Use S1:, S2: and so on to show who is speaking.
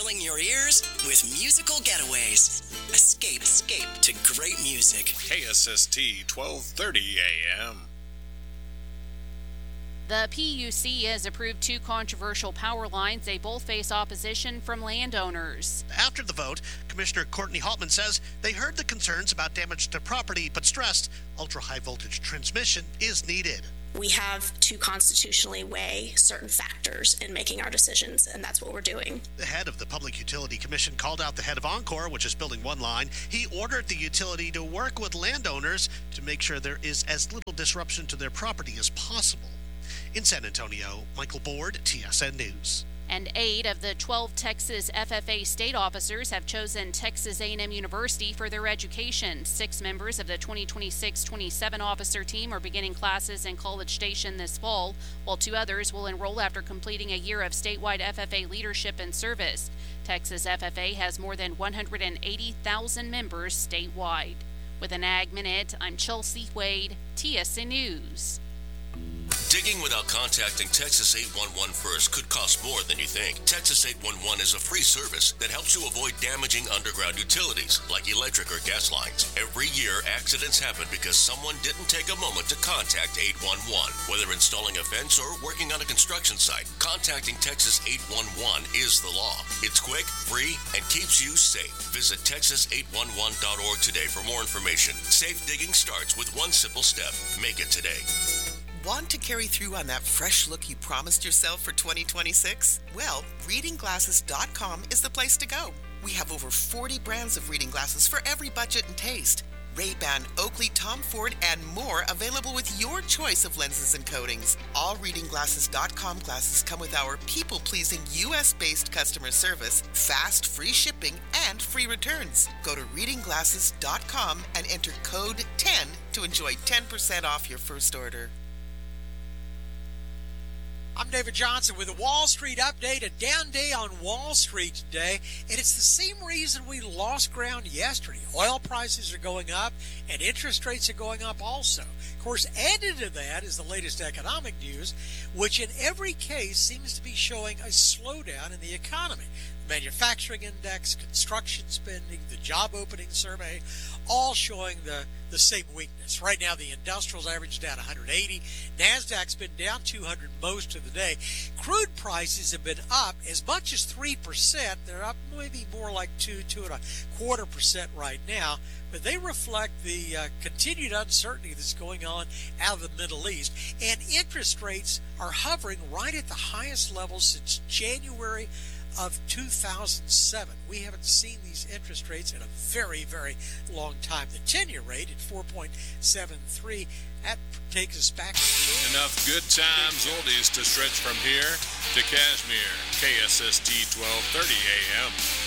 S1: thrilling your ears with musical getaways. Escape to great music.
S2: KSST 1230 AM.
S3: The PUC has approved 2 controversial power lines. They both face opposition from landowners.
S4: After the vote, Commissioner Courtney Haltman says they heard the concerns about damage to property, but stressed ultra-high voltage transmission is needed.
S5: We have to constitutionally weigh certain factors in making our decisions, and that's what we're doing.
S4: The head of the Public Utility Commission called out the head of Oncor, which is building one line. He ordered the utility to work with landowners to make sure there is as little disruption to their property as possible. In San Antonio, Michael Board, TSN News.
S3: And 8 of the 12 Texas FFA state officers have chosen Texas A&M University for their education. 6 members of the 2026-27 officer team are beginning classes in College Station this fall, while 2 others will enroll after completing a year of statewide FFA leadership and service. Texas FFA has more than 180,000 members statewide. With an Ag Minute, I'm Chelsea Wade, TSN News.
S6: Digging without contacting Texas 811 first could cost more than you think. Texas 811 is a free service that helps you avoid damaging underground utilities like electric or gas lines. Every year, accidents happen because someone didn't take a moment to contact 811. Whether installing a fence or working on a construction site, contacting Texas 811 is the law. It's quick, free, and keeps you safe. Visit texas811.org today for more information. Safe digging starts with one simple step. Make it today.
S1: Want to carry through on that fresh look you promised yourself for 2026? Well, readingglasses.com is the place to go. We have over 40 brands of reading glasses for every budget and taste. Ray-Ban, Oakley, Tom Ford, and more available with your choice of lenses and coatings. All readingglasses.com glasses come with our people-pleasing U.S.-based customer service, fast, free shipping, and free returns. Go to readingglasses.com and enter code 10 to enjoy 10% off your first order.
S7: I'm David Johnson with a Wall Street update, a down day on Wall Street today, and it's the same reason we lost ground yesterday. Oil prices are going up, and interest rates are going up also. Of course, added to that is the latest economic news, which in every case seems to be showing a slowdown in the economy. Manufacturing index, construction spending, the job opening survey, all showing the same weakness. Right now, the industrials average down 180. NASDAQ's been down 200 most of the day. Crude prices have been up as much as 3%. They're up maybe more like 2.25% right now. But they reflect the continued uncertainty that's going on out of the Middle East. And interest rates are hovering right at the highest level since January of 2007. We haven't seen these interest rates in a very, very long time. The 10-year rate at 4.73, that takes us back.
S2: Enough good times oldies to stretch from here to Kashmir. KSST 1230 AM.